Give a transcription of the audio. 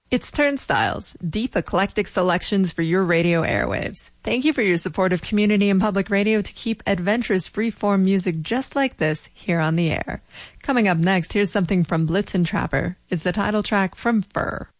It's Turnstiles, deep eclectic selections for your radio airwaves. Thank you for your support of community and public radio to keep adventurous freeform music just like this here on the air. Coming up next, here's something from Blitzen Trapper. It's the title track from Fur.